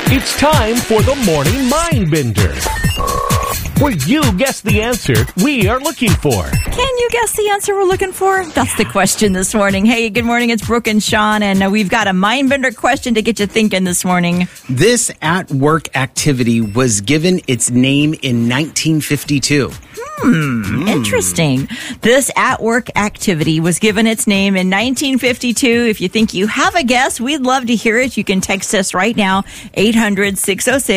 It's time for the Morning Mind Bender, where you guess the answer we are looking for. Can you guess the answer we're looking for? That's the question this morning. Hey, good morning. It's Brooke and Sean, and we've got a mind bender question to get you thinking this morning. This at-work activity was given its name in 1952. Interesting. This at-work activity was given its name in 1952. If you think you have a guess, we'd love to hear it. You can text us right now, 800-606